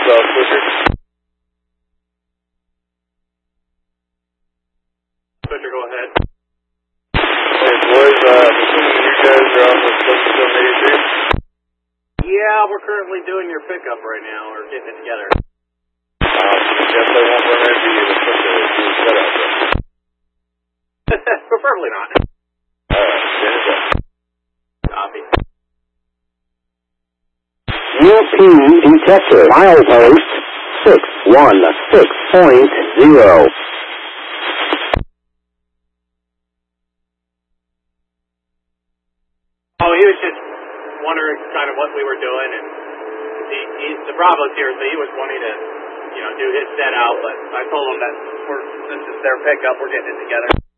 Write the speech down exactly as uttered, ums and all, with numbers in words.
South Switcher. Switcher, go ahead. Hey boys, uh, I'm assuming you guys are on the seventy-seven eighty-three? Yeah, we're currently doing your pickup right now. We're getting it together. Um, I guess I won't run into you to put the new setup then. Preferably not. Alright, stand up. Copy. U P detector, milepost six one six point zero. Oh, he was just wondering kind of what we were doing, and he, he's the Bravo's here, so he was wanting to, you know, do his set out, but I told him that we're, this is their pickup, we're getting it together.